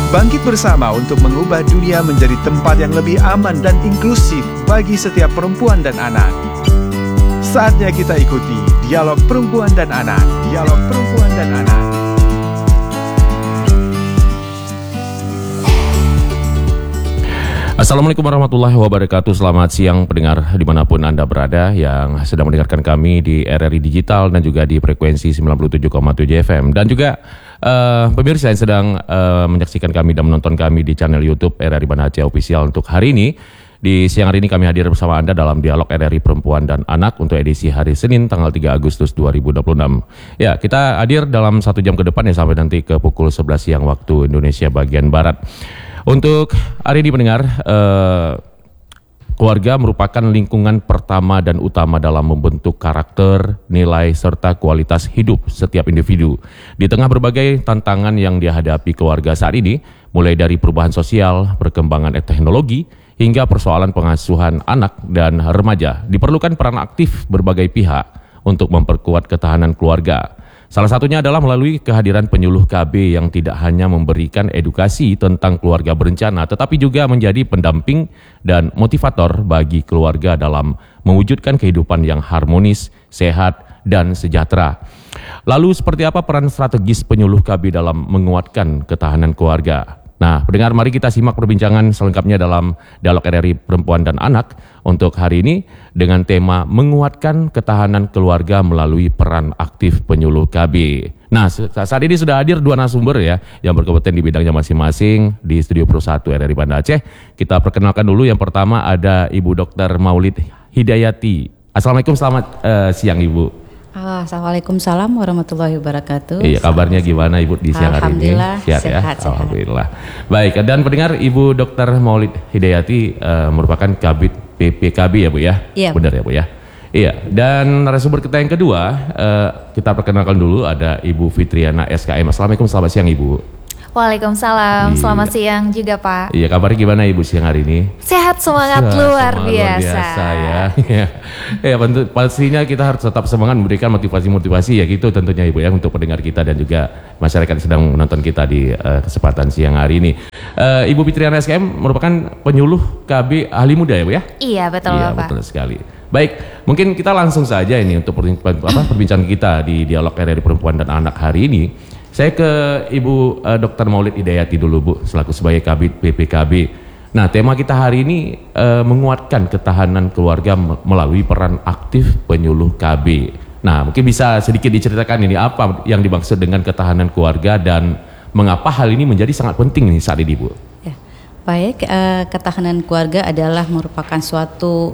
Bangkit bersama untuk mengubah dunia menjadi tempat yang lebih aman dan inklusif bagi setiap perempuan dan anak. Saatnya kita ikuti Dialog Perempuan dan Anak. Dialog Perempuan dan Anak. Assalamualaikum warahmatullahi wabarakatuh. Selamat siang pendengar dimanapun Anda berada yang sedang mendengarkan kami di RRI Digital dan juga di frekuensi 97,7 FM. Dan juga pemirsa yang sedang menyaksikan kami dan menonton kami di channel YouTube RRI Banda Aceh Official. Untuk hari ini, di siang hari ini kami hadir bersama Anda dalam Dialog RRI Perempuan dan Anak untuk edisi hari Senin tanggal 3 Agustus 2026. Ya, kita hadir dalam 1 jam ke depan ya, sampai nanti ke pukul 11 siang waktu Indonesia bagian Barat. Untuk hari ini pendengar, keluarga merupakan lingkungan pertama dan utama dalam membentuk karakter, nilai, serta kualitas hidup setiap individu. Di tengah berbagai tantangan yang dihadapi keluarga saat ini, mulai dari perubahan sosial, perkembangan teknologi, hingga persoalan pengasuhan anak dan remaja, diperlukan peran aktif berbagai pihak untuk memperkuat ketahanan keluarga. Salah satunya adalah melalui kehadiran penyuluh KB yang tidak hanya memberikan edukasi tentang keluarga berencana, tetapi juga menjadi pendamping dan motivator bagi keluarga dalam mewujudkan kehidupan yang harmonis, sehat, dan sejahtera. Lalu seperti apa peran strategis penyuluh KB dalam menguatkan ketahanan keluarga? Nah, pendengar, mari kita simak perbincangan selengkapnya dalam Dialog RRI Perempuan dan Anak untuk hari ini dengan tema menguatkan ketahanan keluarga melalui peran aktif penyuluh KB. Nah, saat ini sudah hadir dua narasumber ya yang berkompeten di bidangnya masing-masing di Studio Pro 1 RRI Banda Aceh. Kita perkenalkan dulu, yang pertama ada Ibu Dr. Maulid Hidayati. Assalamualaikum, selamat siang Ibu. Assalamualaikum warahmatullahi wabarakatuh. Iya, kabarnya gimana Ibu di siang hari ini? Alhamdulillah, sehat. Alhamdulillah. Baik, dan pendengar, Ibu Dr. Maulid Hidayati merupakan Kabid PPKB ya Bu ya? Iya. Benar ya Bu ya? Iya, dan narasumber kita yang kedua, kita perkenalkan dulu, ada Ibu Fitriana SKM. Assalamualaikum, selamat siang Ibu. Waalaikumsalam, selamat siang juga Pak. Iya, kabarnya gimana Ibu siang hari ini? Sehat, semangat luar biasa ya. Ya, pastinya kita harus tetap semangat memberikan motivasi ya gitu tentunya Ibu ya, untuk pendengar kita dan juga masyarakat yang sedang menonton kita di kesempatan siang hari ini. Ibu Fitriana SKM merupakan penyuluh KB ahli muda ya Bu ya? Iya, betul Iya, Pak. betul sekali. Baik, mungkin kita langsung saja ini untuk perbincangan kita di Dialog RRI Perempuan dan Anak hari ini. Saya ke Ibu Dr. Maulid Hidayati dulu Bu, selaku sebagai Kabid PPKB. Nah, tema kita hari ini menguatkan ketahanan keluarga melalui peran aktif penyuluh KB. Nah, mungkin bisa sedikit diceritakan ini apa yang dimaksud dengan ketahanan keluarga dan mengapa hal ini menjadi sangat penting nih saat ini Bu? Ya, baik, ketahanan keluarga adalah merupakan suatu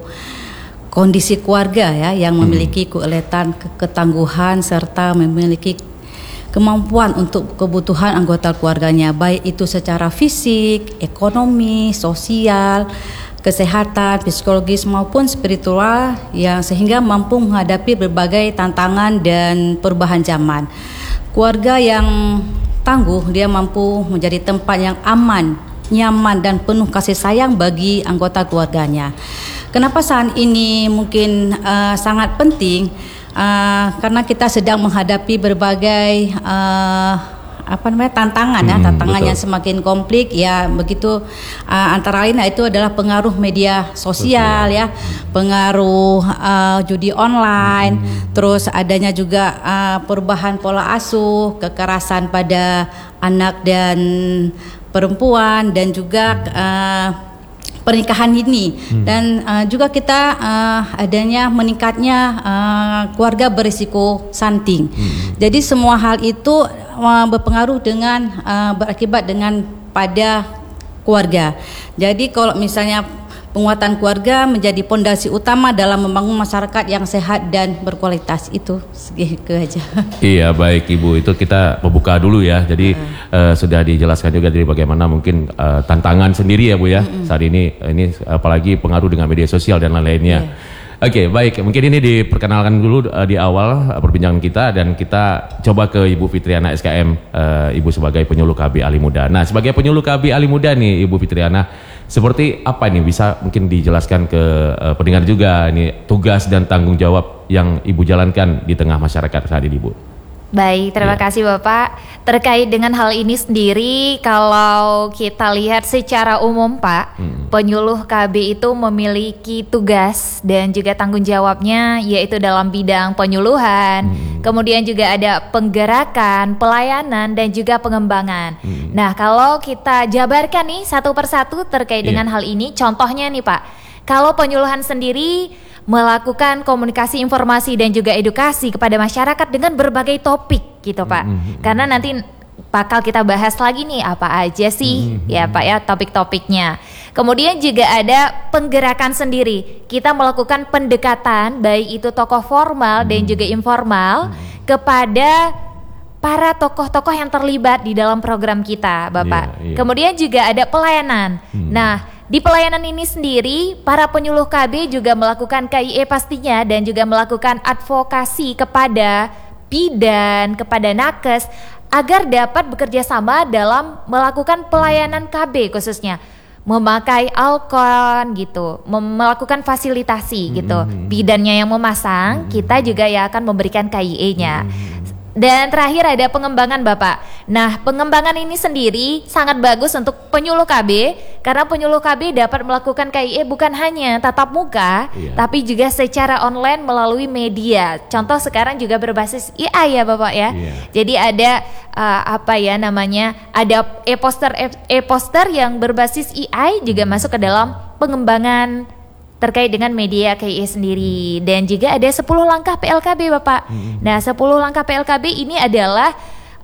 kondisi keluarga ya yang memiliki keuletan, ketangguhan serta memiliki kemampuan untuk kebutuhan anggota keluarganya, baik itu secara fisik, ekonomi, sosial, kesehatan, psikologis maupun spiritual, yang sehingga mampu menghadapi berbagai tantangan dan perubahan zaman. Keluarga yang tangguh, dia mampu menjadi tempat yang aman, nyaman dan penuh kasih sayang bagi anggota keluarganya. Kenapa saat ini mungkin sangat penting? Karena kita sedang menghadapi berbagai tantangan yang semakin kompleks ya, begitu antara lain itu adalah pengaruh media sosial ya, pengaruh judi online, terus adanya juga perubahan pola asuh, kekerasan pada anak dan perempuan, dan juga pernikahan ini, dan juga kita adanya meningkatnya keluarga berisiko stunting. Jadi semua hal itu berpengaruh dengan berakibat dengan pada keluarga. Jadi kalau misalnya penguatan keluarga menjadi pondasi utama dalam membangun masyarakat yang sehat dan berkualitas, itu aja. Iya, baik Ibu, itu kita membuka dulu ya. Jadi sudah dijelaskan juga dari bagaimana mungkin tantangan sendiri ya Bu ya saat ini apalagi pengaruh dengan media sosial dan lain-lainnya. Oke, baik, mungkin ini diperkenalkan dulu di awal perbincangan kita, dan kita coba ke Ibu Fitriana SKM, Ibu sebagai penyuluh KB ahli muda. Nah, sebagai penyuluh KB ahli muda nih Ibu Fitriana, seperti apa ini, bisa mungkin dijelaskan ke pendengar juga ini tugas dan tanggung jawab yang Ibu jalankan di tengah masyarakat saat ini Bu? Baik, terima kasih Bapak. Terkait dengan hal ini sendiri, kalau kita lihat secara umum Pak, penyuluh KB itu memiliki tugas dan juga tanggung jawabnya, yaitu dalam bidang penyuluhan, kemudian juga ada penggerakan, pelayanan, dan juga pengembangan. Nah, kalau kita jabarkan nih satu persatu terkait dengan hal ini, contohnya nih Pak, kalau penyuluhan sendiri melakukan komunikasi informasi dan juga edukasi kepada masyarakat dengan berbagai topik gitu Pak. Karena nanti bakal kita bahas lagi nih apa aja sih ya Pak ya topik-topiknya. Kemudian juga ada penggerakan sendiri. Kita melakukan pendekatan baik itu tokoh formal dan juga informal kepada para tokoh-tokoh yang terlibat di dalam program kita Bapak. Kemudian juga ada pelayanan. Nah, di pelayanan ini sendiri, para penyuluh KB juga melakukan KIE pastinya dan juga melakukan advokasi kepada bidan, kepada nakes agar dapat bekerja sama dalam melakukan pelayanan KB khususnya. Memakai alkon gitu, melakukan fasilitasi gitu. Bidannya yang memasang, kita juga yang akan memberikan KIE-nya. Dan terakhir ada pengembangan Bapak. Nah, pengembangan ini sendiri sangat bagus untuk penyuluh KB karena penyuluh KB dapat melakukan KIE bukan hanya tatap muka, tapi juga secara online melalui media. Contoh sekarang juga berbasis AI ya Bapak ya. Jadi ada ada e-poster yang berbasis AI juga masuk ke dalam pengembangan terkait dengan media KIE sendiri. Dan juga ada 10 langkah PLKB Bapak. Nah 10 langkah PLKB ini adalah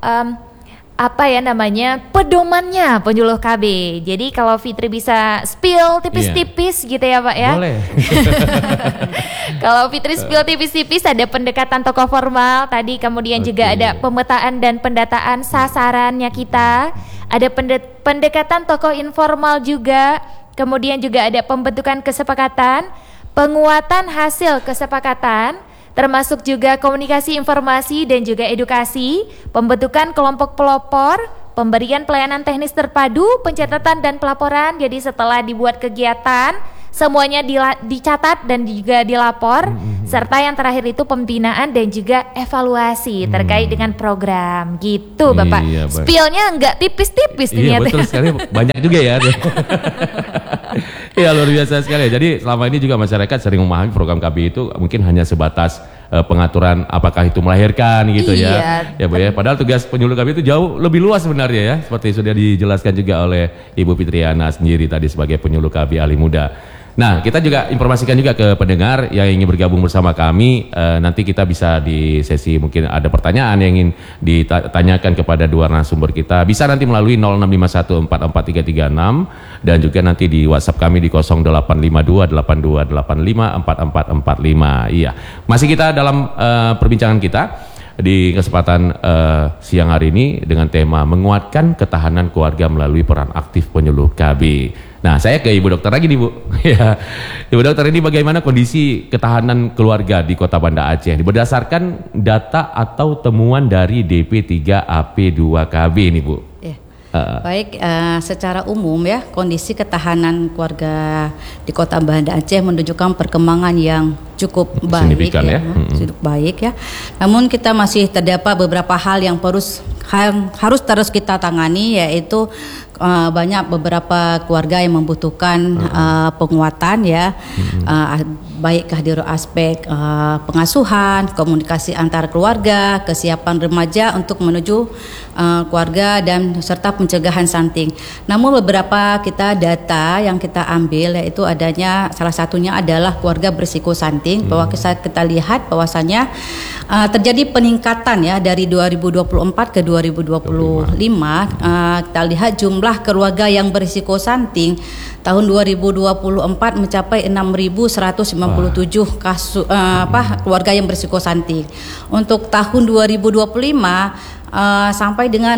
pedomannya penyuluh KB. Jadi kalau Fitri bisa spill tipis-tipis gitu ya Pak ya. Boleh. Kalau Fitri spill tipis-tipis, ada pendekatan tokoh formal tadi, kemudian juga ada pemetaan dan pendataan sasarannya kita. Ada pendekatan tokoh informal juga. Kemudian juga ada pembentukan kesepakatan, penguatan hasil kesepakatan, termasuk juga komunikasi informasi dan juga edukasi, pembentukan kelompok pelopor, pemberian pelayanan teknis terpadu, pencatatan dan pelaporan. Jadi setelah dibuat kegiatan, semuanya dicatat dan juga dilapor, serta yang terakhir itu pembinaan dan juga evaluasi terkait dengan program gitu Bapak. Spill-nya enggak tipis-tipis ternyata. Iya betul sekali, banyak juga ya. Ya luar biasa sekali. Jadi selama ini juga masyarakat sering memahami program KB itu mungkin hanya sebatas pengaturan apakah itu melahirkan gitu ya Bu ya. Padahal tugas penyuluh KB itu jauh lebih luas sebenarnya ya, seperti sudah dijelaskan juga oleh Ibu Fitriana sendiri tadi sebagai penyuluh KB ahli muda. Nah, kita juga informasikan juga ke pendengar yang ingin bergabung bersama kami. Nanti kita bisa di sesi mungkin ada pertanyaan yang ingin ditanyakan kepada dua narasumber kita. Bisa nanti melalui 0651443336 dan juga nanti di WhatsApp kami di 085282854445. Iya. Masih kita dalam perbincangan kita di kesempatan siang hari ini dengan tema menguatkan ketahanan keluarga melalui peran aktif penyuluh KB. Nah, saya ke Ibu Dokter lagi nih Bu. Ya, Ibu Dokter, ini bagaimana kondisi ketahanan keluarga di Kota Banda Aceh berdasarkan data atau temuan dari DP3AP2KB nih Bu? Baik, secara umum ya kondisi ketahanan keluarga di Kota Banda Aceh menunjukkan perkembangan yang cukup baik ya, cukup baik ya. Namun kita masih terdapat beberapa hal yang harus terus kita tangani, yaitu banyak beberapa keluarga yang membutuhkan penguatan ya, baik kehadiran aspek pengasuhan, komunikasi antar keluarga, kesiapan remaja untuk menuju keluarga dan serta pencegahan stunting. Namun beberapa data yang kita ambil yaitu adanya salah satunya adalah keluarga berisiko stunting, bahwa kita lihat bahwasannya terjadi peningkatan ya dari 2024 ke 2025. Kita lihat jumlah keluarga yang berisiko stunting tahun 2024 mencapai 6.197 kasus keluarga yang berisiko stunting. Untuk tahun 2025 sampai dengan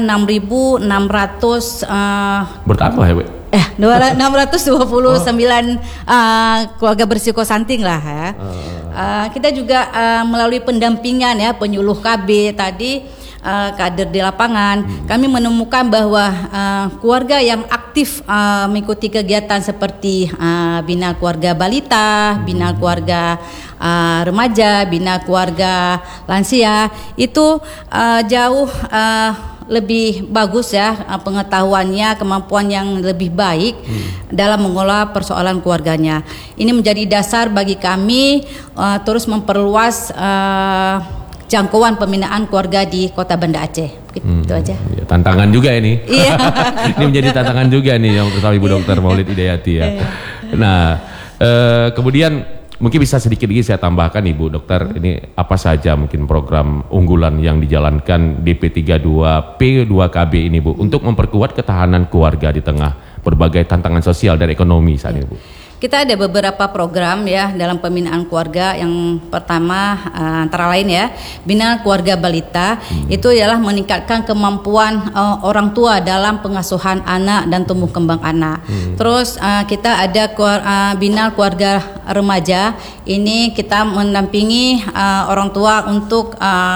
6.600 bertambah ya Bu? 629 keluarga berisiko stunting lah ya. Kita juga melalui pendampingan ya penyuluh KB tadi kader di lapangan, kami menemukan bahwa keluarga yang aktif mengikuti kegiatan seperti bina keluarga balita, bina keluarga remaja, bina keluarga lansia itu jauh lebih bagus ya pengetahuannya, kemampuan yang lebih baik dalam mengelola persoalan keluarganya. Ini menjadi dasar bagi kami terus memperluas jangkauan pembinaan keluarga di Kota Banda Aceh. Itu aja. Tantangan juga ini. Iya. Ini menjadi tantangan juga nih yang bersama Ibu Dokter Maulid Hidayati ya. Nah, kemudian mungkin bisa sedikit lagi saya tambahkan Ibu Dokter, ini apa saja mungkin program unggulan yang dijalankan DP32P2KB ini Bu untuk memperkuat ketahanan keluarga di tengah berbagai tantangan sosial dan ekonomi saat ini Bu. Kita ada beberapa program ya dalam pembinaan keluarga. Yang pertama antara lain ya, bina keluarga balita itu ialah meningkatkan kemampuan orang tua dalam pengasuhan anak dan tumbuh kembang anak. Terus kita ada bina keluarga remaja. Ini kita mendampingi orang tua untuk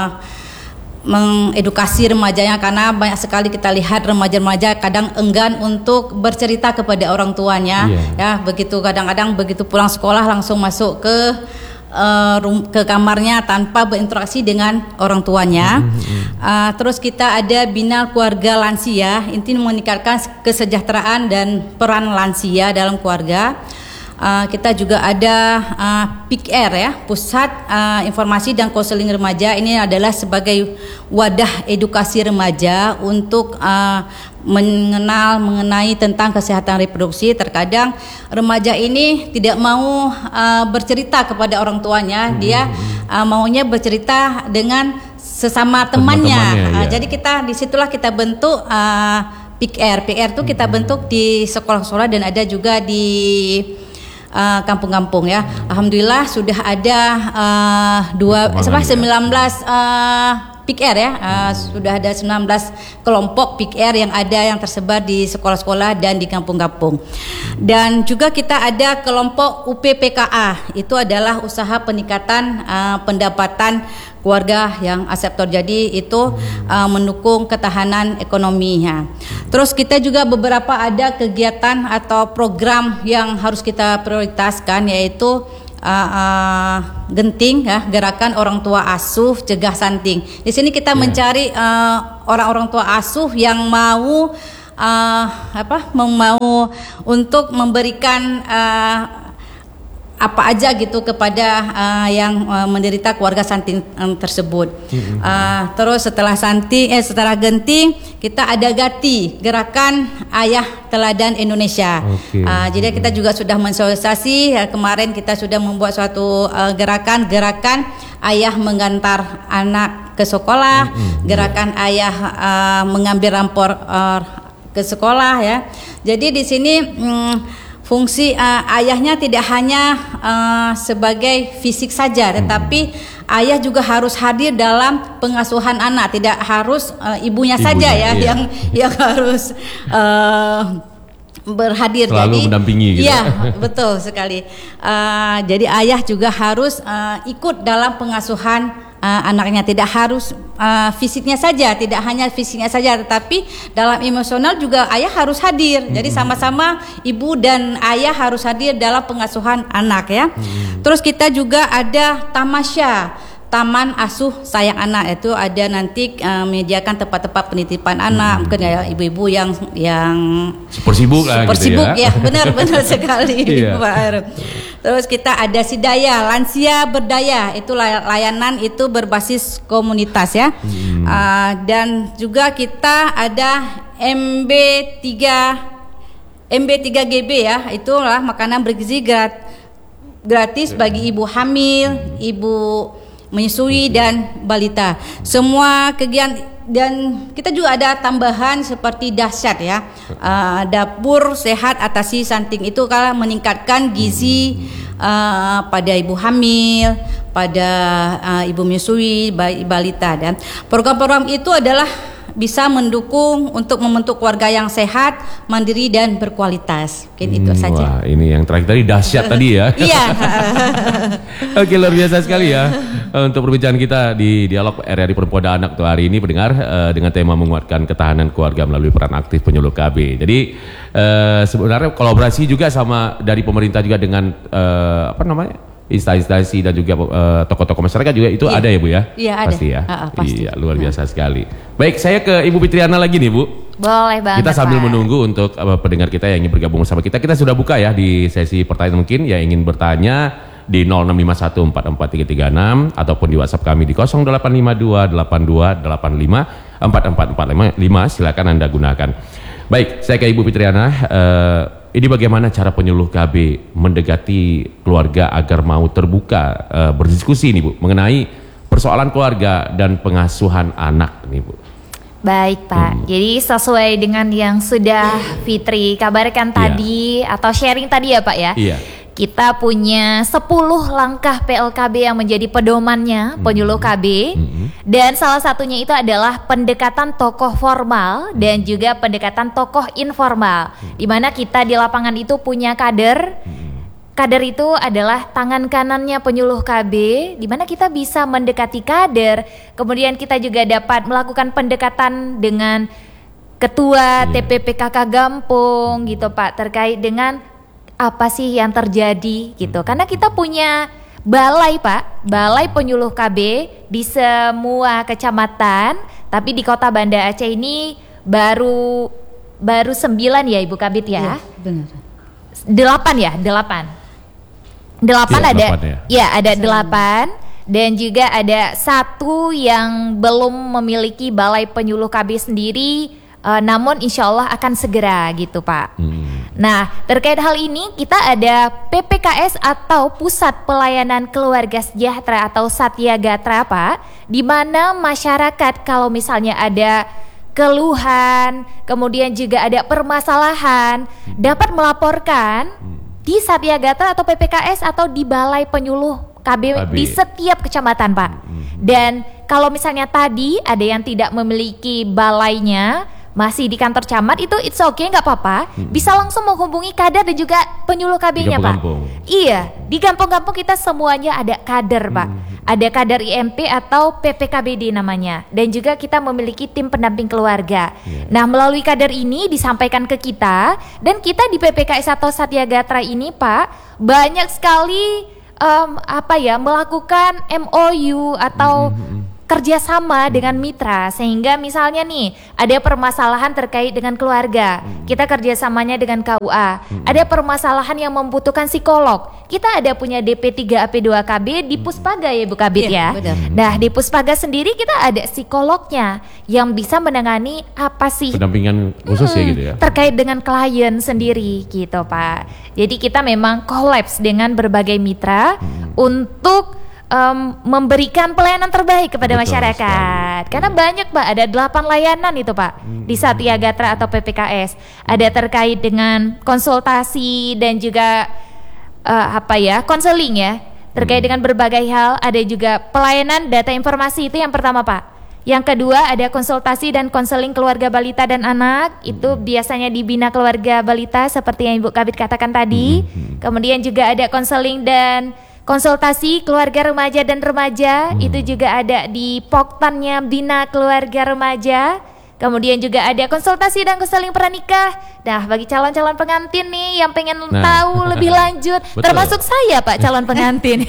mengedukasi remajanya, karena banyak sekali kita lihat remaja-remaja kadang enggan untuk bercerita kepada orang tuanya. Ya begitu, kadang-kadang begitu pulang sekolah langsung masuk ke kamarnya tanpa berinteraksi dengan orang tuanya. Terus kita ada bina keluarga lansia, ini meningkatkan kesejahteraan dan peran lansia dalam keluarga. Kita juga ada PIKR ya, Pusat Informasi dan Konseling Remaja. Ini adalah sebagai wadah edukasi remaja untuk mengenai tentang kesehatan reproduksi. Terkadang remaja ini tidak mau bercerita kepada orang tuanya, dia maunya bercerita dengan sesama temannya. Jadi disitulah kita bentuk PIKR itu kita bentuk di sekolah-sekolah dan ada juga di kampung-kampung ya. Alhamdulillah sudah ada 19 PIKR ya. Sudah ada 19 kelompok PIKR yang tersebar di sekolah-sekolah dan di kampung-kampung. Dan juga kita ada kelompok UPPKA. Itu adalah usaha peningkatan pendapatan keluarga yang aseptor. Jadi itu mendukung ketahanan ekonominya. Terus kita juga beberapa ada kegiatan atau program yang harus kita prioritaskan, yaitu genting ya, gerakan orang tua asuh cegah stunting. Di sini kita mencari orang-orang tua asuh yang mau untuk memberikan apa aja gitu kepada yang menderita keluarga stunting tersebut. Terus setelah genting kita ada GATI, Gerakan Ayah Teladan Indonesia. Jadi kita juga sudah mensosialisasi, kemarin kita sudah membuat suatu gerakan ayah mengantar anak ke sekolah, gerakan ayah mengambil rapor ke sekolah ya. Jadi di sini fungsi ayahnya tidak hanya sebagai fisik saja, tetapi ayah juga harus hadir dalam pengasuhan anak. Tidak harus ibunya saja ya. Yang harus berhadir. Selalu mendampingi gitu. Iya, betul sekali. Jadi ayah juga harus ikut dalam pengasuhan anaknya, tidak harus fisiknya saja, tidak hanya fisiknya saja, tetapi dalam emosional juga ayah harus hadir. Jadi sama-sama ibu dan ayah harus hadir dalam pengasuhan anak ya. Terus kita juga ada tamasya, Taman Asuh Sayang Anak. Itu ada nanti menyediakan tempat-tempat penitipan anak, mungkin ya ibu-ibu yang super sibuk lah gitu ya. Benar sekali Pak Arif. Terus kita ada Sidaya, Lansia Berdaya. Itu layanan itu berbasis komunitas ya. Dan juga kita ada MB3GB ya. Itulah makanan bergizi gratis bagi ibu hamil, ibu menyusui dan balita. Semua kegiatan, dan kita juga ada tambahan seperti dahsyat ya, dapur sehat atasi stunting. Itu kalau meningkatkan gizi pada ibu hamil, pada ibu menyusui, balita. Dan program-program itu adalah bisa mendukung untuk membentuk keluarga yang sehat, mandiri dan berkualitas. Mungkin itu saja. Wah, ini yang terakhir tadi dahsyat tadi ya. Iya. Oke, luar biasa sekali ya untuk perbincangan kita di dialog RRI Perempuan dan Anak hari ini pendengar dengan tema menguatkan ketahanan keluarga melalui peran aktif penyuluh KB. Jadi sebenarnya kolaborasi juga sama dari pemerintah juga dengan instansi dan juga tokoh-tokoh masyarakat juga itu ada ya Bu ya? Iya ada. Pasti ya. Pasti. Iya, luar biasa sekali. Baik, saya ke Ibu Fitriana lagi nih Bu. Boleh banget. Kita sambil Pak. menunggu untuk pendengar kita yang ingin bergabung bersama kita. Kita sudah buka ya di sesi pertanyaan mungkin yang ingin bertanya di 0651443336 ataupun di WhatsApp kami di 085282854445. Silakan Anda gunakan. Baik, saya ke Ibu Fitriana. Ini bagaimana cara penyuluh KB mendekati keluarga agar mau terbuka berdiskusi nih Bu mengenai persoalan keluarga dan pengasuhan anak nih Bu. Baik Pak, jadi sesuai dengan yang sudah Fitri kabarkan tadi atau sharing tadi ya Pak ya. Iya. Kita punya 10 langkah PLKB yang menjadi pedomannya penyuluh KB. Dan salah satunya itu adalah pendekatan tokoh formal dan juga pendekatan tokoh informal. Di mana kita di lapangan itu punya kader. Kader itu adalah tangan kanannya penyuluh KB, di mana kita bisa mendekati kader. Kemudian kita juga dapat melakukan pendekatan dengan ketua TPPKK Gampung gitu Pak, terkait dengan apa sih yang terjadi gitu. Karena kita punya balai Pak, balai penyuluh KB di semua kecamatan, tapi di Kota Banda Aceh ini baru 9 ya Ibu Kabit ya? Benar. 8 ya, 8 ada. Ya, ada 8 dan juga ada 1 yang belum memiliki balai penyuluh KB sendiri, namun insya Allah akan segera gitu Pak. Nah, terkait hal ini kita ada PPKS atau Pusat Pelayanan Keluarga Sejahtera atau Satya Gatra Pak, di mana masyarakat kalau misalnya ada keluhan, kemudian juga ada permasalahan, dapat melaporkan di Satya Gatra atau PPKS atau di Balai Penyuluh KB di setiap kecamatan Pak. Dan kalau misalnya tadi ada yang tidak memiliki balainya, masih di kantor camat, itu it's okay, nggak apa-apa, bisa langsung menghubungi kader dan juga penyuluh KB-nya Pak. Iya, di kampung-kampung kita semuanya ada kader Pak, ada kader IMP atau PPKBD namanya, dan juga kita memiliki tim pendamping keluarga. Nah, melalui kader ini disampaikan ke kita, dan kita di PPKS atau Satya Gatra ini Pak, banyak sekali melakukan MOU atau kerjasama dengan mitra, sehingga misalnya nih ada permasalahan terkait dengan keluarga, kita kerjasamanya dengan KUA. Ada permasalahan yang membutuhkan psikolog, kita ada punya DP3 AP2 KB di Puspaga ya Bu Kabit ya. Nah di Puspaga sendiri kita ada psikolognya yang bisa menangani apa sih pendampingan khusus ya gitu ya, terkait dengan klien sendiri gitu Pak. Jadi kita memang kolaps dengan berbagai mitra untuk memberikan pelayanan terbaik kepada masyarakat. Karena banyak Pak, ada 8 layanan itu Pak di Satya Gatra atau PPKS. Ada terkait dengan konsultasi dan juga konseling ya, terkait dengan berbagai hal. Ada juga pelayanan data informasi, itu yang pertama Pak. Yang kedua ada konsultasi dan konseling keluarga balita dan anak, itu biasanya di Bina Keluarga Balita seperti yang Ibu Kabit katakan tadi. Kemudian juga ada konseling dan konsultasi keluarga remaja dan remaja, itu juga ada di Poktannya Bina Keluarga Remaja. Kemudian juga ada konsultasi dan konseling pranikah. Nah, bagi calon-calon pengantin nih yang pengen tahu lebih lanjut, termasuk saya Pak calon pengantin.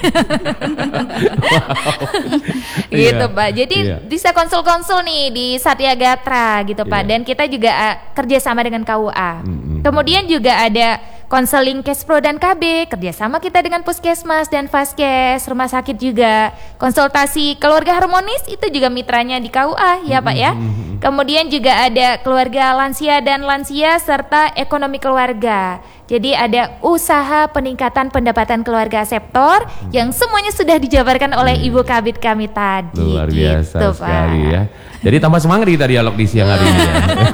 Gitu Pak. Jadi bisa konsul-konsul nih di Satya Gatra gitu Pak. Dan kita juga kerjasama dengan KUA. Kemudian juga ada konseling Kespro dan KB, kerjasama kita dengan Puskesmas dan Faskes, rumah sakit juga. Konsultasi keluarga harmonis itu juga mitranya di KUA ya Pak ya. Kemudian juga ada keluarga lansia dan lansia serta ekonomi keluarga. Jadi ada usaha peningkatan pendapatan keluarga aseptor yang semuanya sudah dijabarkan oleh Ibu Kabid kami tadi. Luar biasa gitu, sekali Pak. ya. Jadi tambah semangat kita dialog di siang hari ini ya.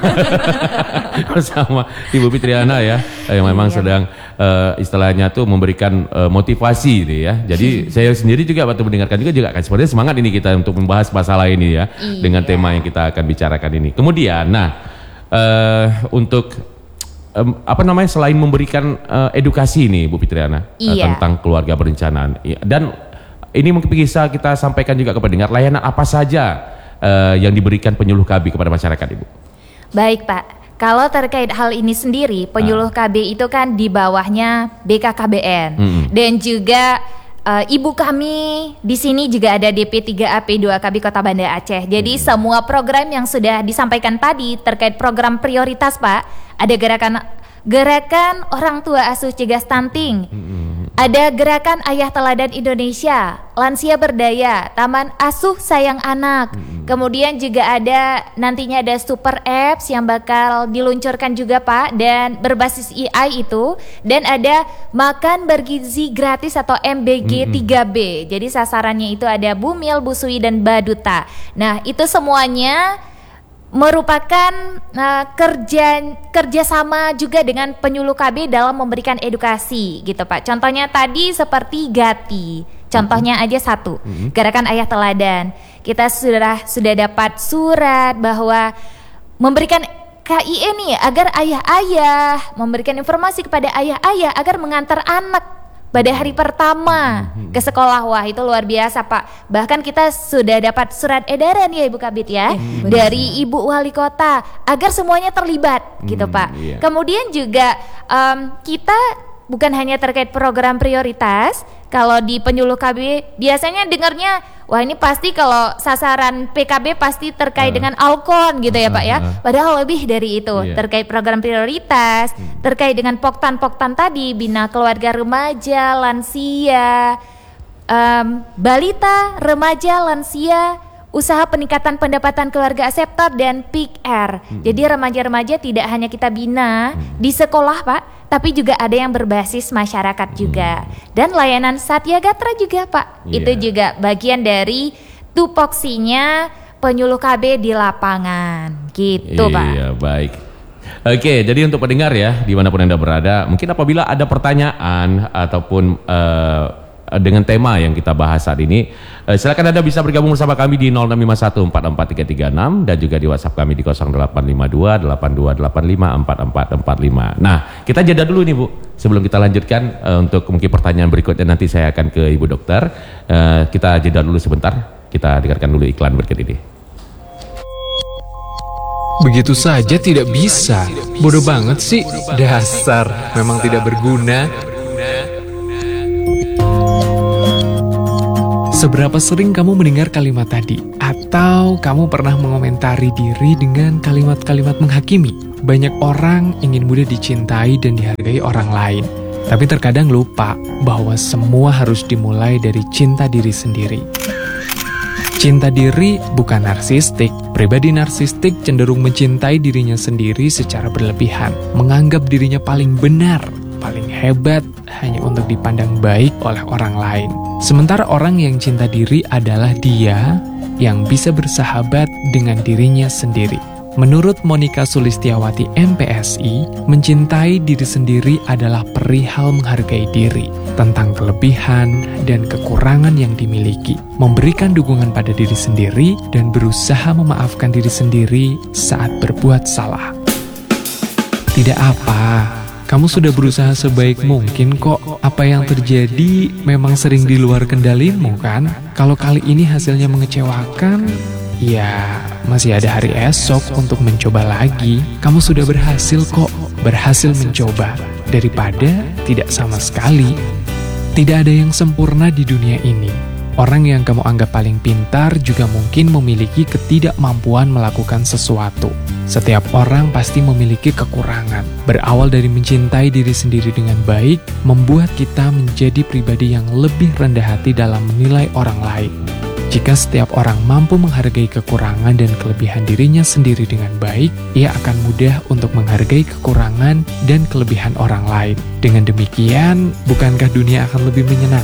Bersama Ibu Fitriana ya, yang memang sedang istilahnya tuh memberikan motivasi gitu ya. Jadi saya sendiri juga waktu mendengarkan juga akan sebenarnya semangat ini kita untuk membahas masalah ini ya, dengan tema yang kita akan bicarakan ini. Kemudian, untuk selain memberikan edukasi nih Bu Fitriana tentang keluarga berencanaan, dan ini mungkin bisa kita sampaikan juga kepada pendengar, layanan apa saja yang diberikan penyuluh KB kepada masyarakat, Ibu? Baik, Pak. Kalau terkait hal ini sendiri, penyuluh KB itu kan di bawahnya BKKBN dan juga ibu kami di sini juga ada DP3AP2KB Kota Banda Aceh. Jadi semua program yang sudah disampaikan tadi terkait program prioritas, Pak, ada gerakan orang tua asuh cegah stunting. Ada gerakan Ayah Teladan Indonesia, Lansia Berdaya, Taman Asuh Sayang Anak. Kemudian juga ada nantinya ada super apps yang bakal diluncurkan juga, Pak, dan berbasis AI itu. Dan ada makan bergizi gratis atau MBG 3B. Jadi sasarannya itu ada Bumil, Busui, dan Baduta. Nah, itu semuanya merupakan kerjasama juga dengan penyuluh KB dalam memberikan edukasi gitu, Pak. Contohnya tadi seperti Gati, contohnya aja satu, gerakan Ayah Teladan. Kita sudah dapat surat bahwa memberikan KIE nih agar ayah-ayah memberikan informasi kepada ayah-ayah agar mengantar anak pada hari pertama ke sekolah. Wah, itu luar biasa, Pak. Bahkan kita sudah dapat surat edaran ya Ibu Kabid ya, dari Ibu Wali Kota agar semuanya terlibat gitu, Pak. Kemudian juga kita bukan hanya terkait program prioritas. Kalau di penyuluh KB biasanya dengarnya, wah ini pasti kalau sasaran PKB pasti terkait dengan Alkon gitu ya, Pak ya. Padahal lebih dari itu, terkait program prioritas, terkait dengan poktan-poktan tadi, bina keluarga remaja, lansia, balita, remaja, lansia, usaha peningkatan pendapatan keluarga aseptor, dan PIK-R. Jadi remaja-remaja tidak hanya kita bina di sekolah, Pak, tapi juga ada yang berbasis masyarakat juga. Dan layanan Satya Gatra juga, Pak. Itu juga bagian dari tupoksinya penyuluh KB di lapangan. Gitu, Pak. Iya, baik. Oke, jadi untuk pendengar ya, dimanapun Anda berada, mungkin apabila ada pertanyaan ataupun dengan tema yang kita bahas saat ini, silakan Anda bisa bergabung bersama kami di 0651443336 dan juga di WhatsApp kami di 085282854445. Nah, kita jeda dulu nih Bu, sebelum kita lanjutkan untuk mungkin pertanyaan berikutnya nanti saya akan ke Ibu Dokter. Kita jeda dulu sebentar, kita dengarkan dulu iklan berikut ini. Begitu saja tidak bisa, bodoh banget sih, dasar, memang tidak berguna. Seberapa sering kamu mendengar kalimat tadi? Atau kamu pernah mengomentari diri dengan kalimat-kalimat menghakimi? Banyak orang ingin mudah dicintai dan dihargai orang lain. Tapi terkadang lupa bahwa semua harus dimulai dari cinta diri sendiri. Cinta diri bukan narsistik. Pribadi narsistik cenderung mencintai dirinya sendiri secara berlebihan. Menganggap dirinya paling benar, paling hebat, hanya untuk dipandang baik oleh orang lain. Sementara orang yang cinta diri adalah dia yang bisa bersahabat dengan dirinya sendiri. Menurut Monica Sulistiawati MPSI, mencintai diri sendiri adalah perihal menghargai diri, tentang kelebihan dan kekurangan yang dimiliki, memberikan dukungan pada diri sendiri, dan berusaha memaafkan diri sendiri saat berbuat salah. Tidak apa, kamu sudah berusaha sebaik mungkin kok. Apa yang terjadi memang sering di luar kendalimu kan? Kalau kali ini hasilnya mengecewakan, ya masih ada hari esok untuk mencoba lagi. Kamu sudah berhasil kok, berhasil mencoba, daripada tidak sama sekali. Tidak ada yang sempurna di dunia ini. Orang yang kamu anggap paling pintar juga mungkin memiliki ketidakmampuan melakukan sesuatu. Setiap orang pasti memiliki kekurangan. Berawal dari mencintai diri sendiri dengan baik, membuat kita menjadi pribadi yang lebih rendah hati dalam menilai orang lain. Jika setiap orang mampu menghargai kekurangan dan kelebihan dirinya sendiri dengan baik, ia akan mudah untuk menghargai kekurangan dan kelebihan orang lain. Dengan demikian, bukankah dunia akan lebih menyenangkan?